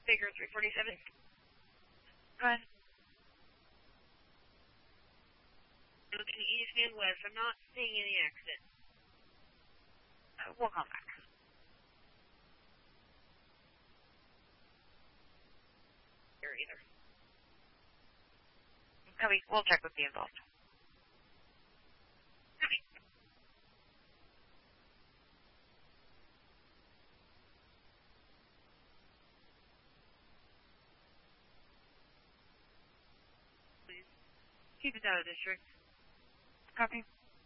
Baker 347. Go ahead. Looking east and west. I'm not seeing any accident. We'll come back. Here either. Copy. We'll check with the involved. Copy. Please keep it out of district. Copy.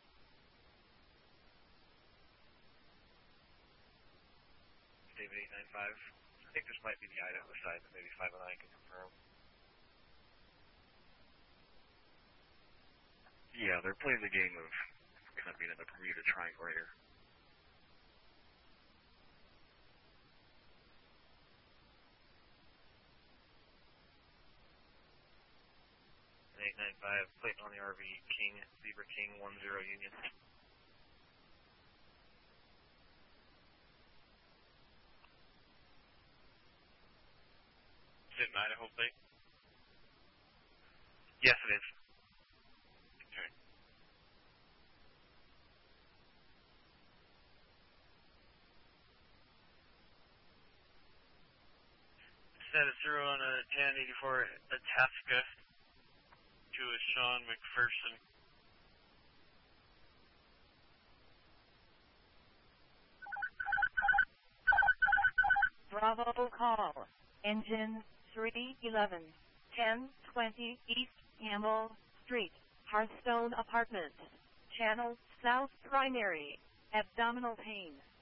David 895. I think this might be the Idaho side, but maybe 509 can confirm. Yeah, they're playing the game of kind of being in the Bermuda Triangle right here. And 895, Clayton on the RV, King, Zebra King, 10 Union. Is it an Idaho plate? Yes, it is. Okay. Status 0 on a 1084 Itasca to a Sean McPherson. Bravo call. Engine 311, 1020 East Campbell Street, Hearthstone Apartments. Channel South Primary. Abdominal pain.